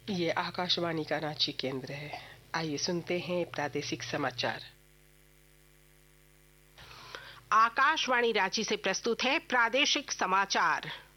ये आकाशवाणी का रांची केंद्र है। आइए सुनते हैं प्रादेशिक समाचार। आकाशवाणी रांची से प्रस्तुत है प्रादेशिक समाचार।